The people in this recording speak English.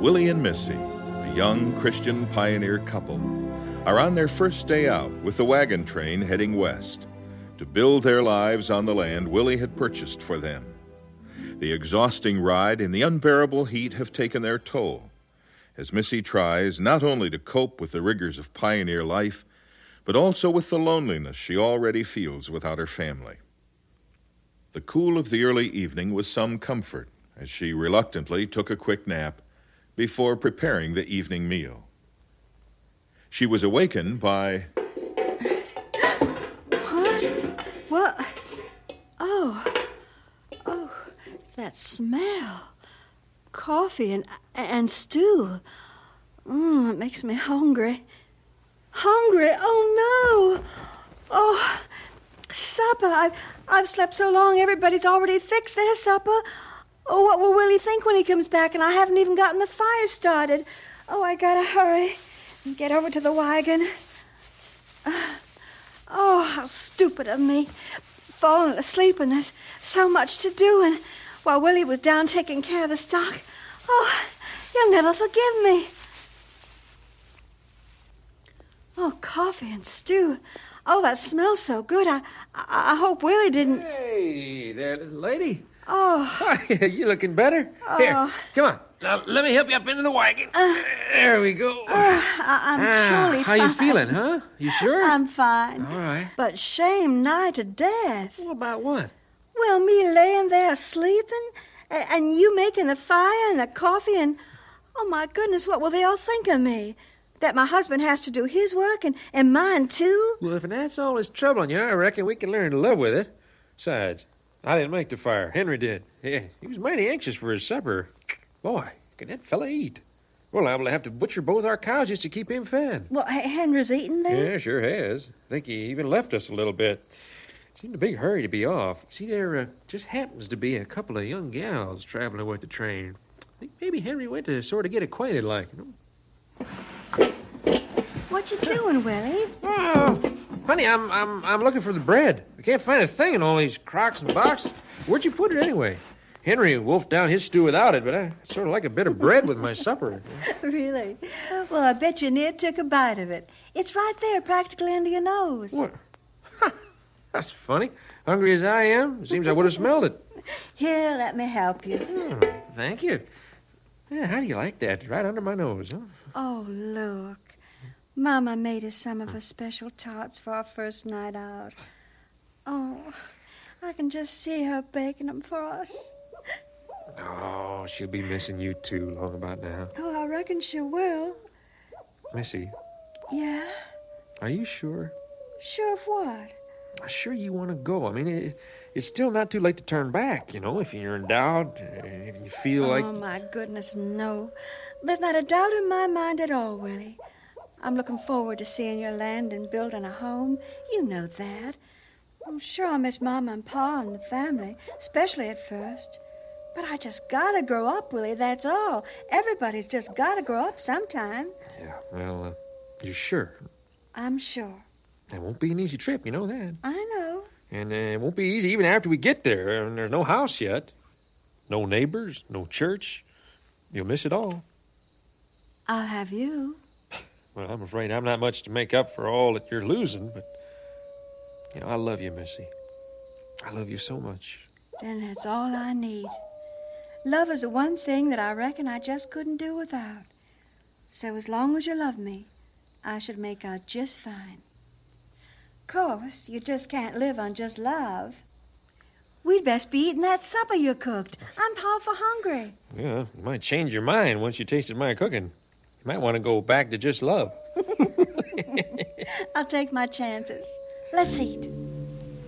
Willie and Missy, the young Christian pioneer couple, are on their first day out with the wagon train heading west to build their lives on the land Willie had purchased for them. The exhausting ride and the unbearable heat have taken their toll, as Missy tries not only to cope with the rigors of pioneer life, but also with the loneliness she already feels without her family. The cool of the early evening was some comfort as she reluctantly took a quick nap before preparing the evening meal. She was awakened by... What? Oh, that smell. Coffee and stew. It makes me hungry. Hungry? Oh, no. Oh, supper. I've slept so long, everybody's already fixed their supper. Oh, what will Willie think when he comes back and I haven't even gotten the fire started? Oh, I gotta hurry and get over to the wagon. Oh, how stupid of me. Falling asleep when there's so much to do, and while Willie was down taking care of the stock. Oh, you'll never forgive me. Oh, coffee and stew. Oh, that smells so good. I hope Willie didn't... Hey there, little lady. Oh. Hi, you looking better? Oh. Here, come on. Now, let me help you up into the wagon. There we go. I'm truly how fine. you feeling, huh? You sure? I'm fine. All right. But shame nigh to death. Well, about what? Well, me laying there sleeping, and you making the fire and the coffee, and... Oh, my goodness, what will they all think of me? That my husband has to do his work and mine, too? Well, if that's all that's troubling you, I reckon we can learn to live with it. Besides, I didn't make the fire. Henry did. Yeah, he was mighty anxious for his supper. Boy, can that fella eat? Well, I'm going to have to butcher both our cows just to keep him fed. Well, Henry's eating then? Yeah, sure has. I think he even left us a little bit. Seemed a big hurry to be off. See, there just happens to be a couple of young gals traveling with the train. I think maybe Henry went to sort of get acquainted like, you know. What you doing, Willie? Oh, honey, I'm looking for the bread. I can't find a thing in all these crocks and boxes. Where'd you put it anyway? Henry wolfed down his stew without it, but I sort of like a bit of bread with my supper. Really? Well, I bet you near took a bite of it. It's right there, practically under your nose. What? That's funny. Hungry as I am, it seems I would have smelled it. Here, let me help you. Thank you. Yeah, how do you like that? Right under my nose, huh? Oh, look. Mama made us some of her special tarts for our first night out. Oh, I can just see her baking them for us. Oh, she'll be missing you too long about now. Oh, I reckon she will. Missy. Yeah? Are you sure? Sure of what? Sure you want to go? I mean, it's still not too late to turn back, you know, if you're in doubt, if you feel like... Oh, my goodness, no. There's not a doubt in my mind at all, Willie. I'm looking forward to seeing your land and building a home. You know that. I'm sure I'll miss Mama and Pa and the family, especially at first. But I just gotta grow up, Willie, that's all. Everybody's just gotta grow up sometime. Yeah, well, you're sure? I'm sure. It won't be an easy trip, you know that. I know. And it won't be easy even after we get there. And there's no house yet. No neighbors, no church. You'll miss it all. I'll have you. Well, I'm afraid I'm not much to make up for all that you're losing, but, you know, I love you, Missy. I love you so much. Then that's all I need. Love is the one thing that I reckon I just couldn't do without. So as long as you love me, I should make out just fine. Of course, you just can't live on just love. We'd best be eating that supper you cooked. I'm powerful hungry. Yeah, you might change your mind once you tasted my cooking. You might want to go back to just love. I'll take my chances. Let's eat.